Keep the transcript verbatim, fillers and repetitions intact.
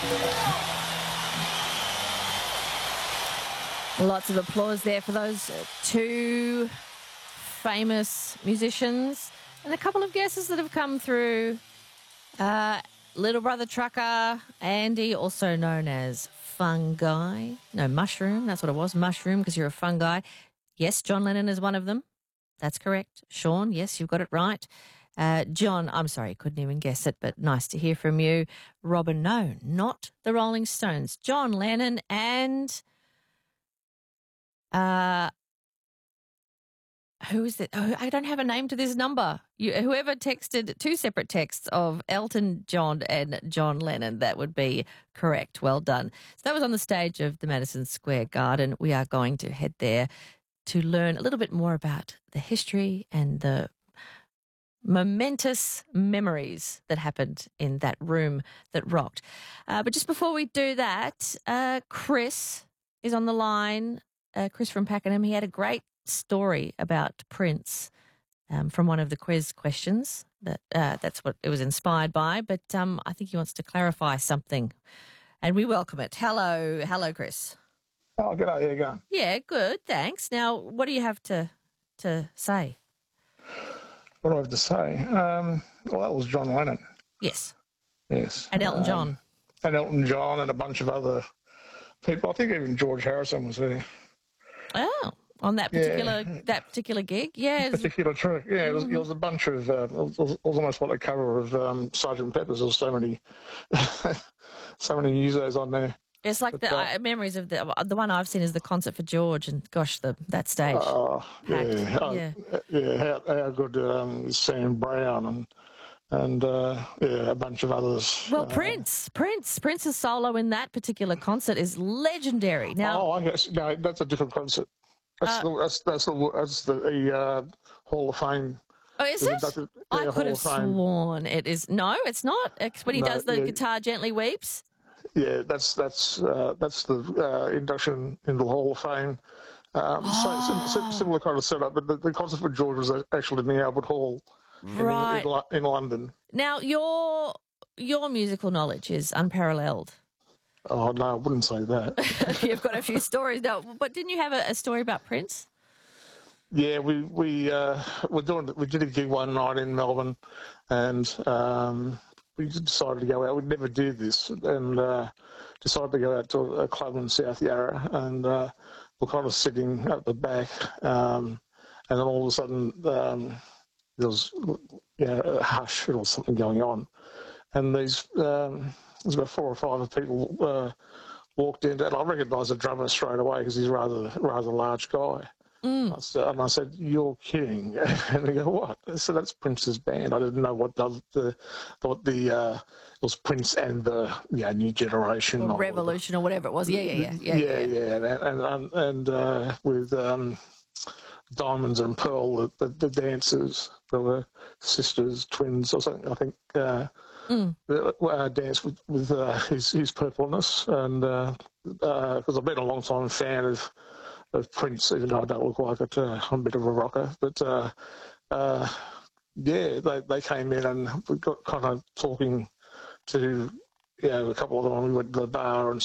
Lots of applause there for those two famous musicians and a couple of guesses that have come through. Uh, Little Brother Trucker, Andy, also known as Fungi. No, Mushroom, that's what it was, Mushroom, because you're a fungi. Yes, John Lennon is one of them. That's correct. Sean, yes, you've got it right. Uh, John, I'm sorry, couldn't even guess it, but nice to hear from you. Robin, no, not the Rolling Stones. John Lennon and... Uh, who is it? Oh, I don't have a name to this number. You, whoever texted two separate texts of Elton John and John Lennon, that would be correct. Well done. So that was on the stage of the Madison Square Garden. We are going to head there to learn a little bit more about the history and the momentous memories that happened in that room that rocked. Uh, but just before we do that, uh, Chris is on the line. Uh, Chris from Pakenham. He had a great story about Prince um, from one of the quiz questions. That uh, that's what it was inspired by. But um, I think he wants to clarify something, and we welcome it. Hello, hello, Chris. Oh, good. How you going? Yeah, good. Thanks. Now, what do you have to to say? What do I have to say? Um, well, that was John Lennon. Yes. Yes. And Elton um, John. And Elton John and a bunch of other people. I think even George Harrison was there. Oh, on that particular Yeah. that particular gig, yeah. It's, Particular trick. Yeah, it was, Mm-hmm. it was a bunch of, uh, it, was, it was almost like a cover of um, Sergeant Pepper's. There was so many, so many musos on there. it's like But, the uh, uh, memories of the the one I've seen is the concert for George, and gosh, the that stage. Oh, Packed, yeah. Oh, yeah. yeah, how, how good um, Sam Brown and, and uh, yeah, a bunch of others. Well, uh, Prince, Prince, Prince's solo in that particular concert is legendary. Now, Oh, I guess no, that's a different concert. That's Uh, the that's that's the that's the, the uh, Hall of Fame. oh, is There's a- it? that's a- I yeah, could Hall have of Fame. sworn it is. No, it's not. It's when he No, does the yeah. guitar gently weeps. Yeah, that's that's uh, that's the uh, induction into the Hall of Fame. Um, so sim- sim- Oh. similar kind of setup, but the, the concert for George was actually in the Albert Hall in, Right. in, Lo- in London. Now, your your musical knowledge is unparalleled. Oh no, I wouldn't say that. You've got a few stories now, but didn't you have a, a story about Prince? Yeah, we we uh, we're doing we did a gig one night in Melbourne, and um, we decided to go out. We'd never do this, and uh, decided to go out to a club in South Yarra, and uh, we're kind of sitting at the back, um, and then all of a sudden um, there was you know, a hush or something going on, and these um, there's about four or five people uh, walked in, and I recognised the drummer straight away because he's rather rather large guy. Mm. I said, and I said, "You're kidding!" And they go, "What?" I said, "That's Prince's band." I didn't know what the the what the uh, it was Prince and the yeah New Generation Or or Revolution or whatever it was. Yeah, yeah, yeah, yeah, yeah, and and and, and uh, with um, Diamonds and Pearl, the, the, the dancers, there were sisters, twins, or something. I think uh, Mm. the, uh, danced with with uh, his his purpleness, and because uh, uh, I've been a long time fan of. of Prince, even though I don't look like it. Uh, I'm a bit of a rocker. But, uh, uh, yeah, they, they came in and we got kind of talking to, you know, a couple of them. We went to the bar and